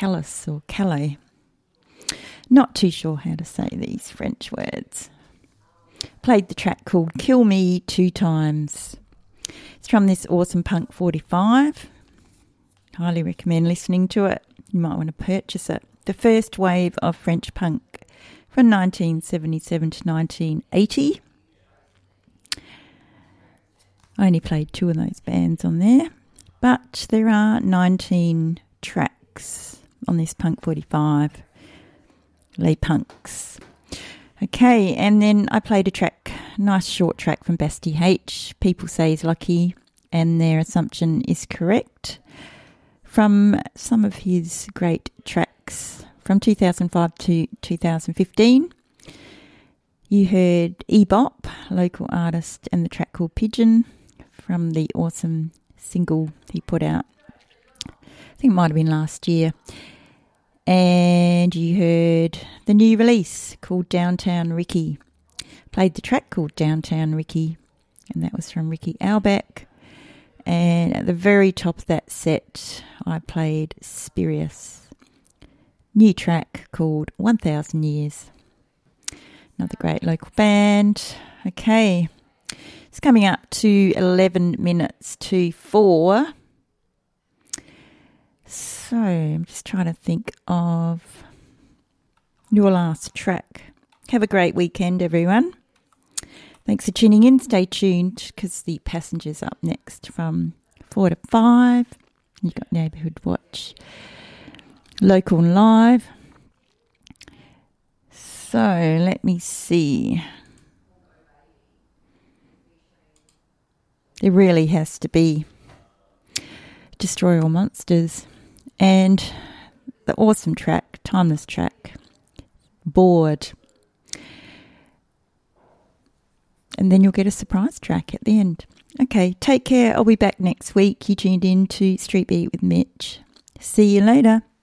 Calais or Calais. Not too sure how to say these French words. Played the track called Kill Me Two Times. It's from this awesome Punk 45. Highly recommend listening to it. You might want to purchase it. The first wave of French punk from 1977 to 1980. I only played 2 of those bands on there, but there are 19 tracks on this Punk 45. Les Punks. Okay, and then I played a track, nice short track from Basti H. People say he's lucky, and their assumption is correct. From some of his great tracks from 2005 to 2015. You heard E-Bop, local artist, and the track called Pigeon from the awesome single he put out. I think it might have been last year. And you heard the new release called Downtown Ricky. Played the track called Downtown Ricky, and that was from Ricky Albeck. And at the very top of that set, I played Spurious. New track called 1000 Years. Another great local band. Okay, it's coming up to 11 minutes to 4. So I'm just trying to think of your last track. Have a great weekend, everyone. Thanks for tuning in. Stay tuned because the Passenger's up next from 4 to 5. You've got Neighbourhood Watch, Local and Live. So let me see. There really has to be Destroy All Monsters and the awesome track, timeless track, Bored. And then you'll get a surprise track at the end. Okay, take care. I'll be back next week. You tuned in to Street Beat with Mitch. See you later.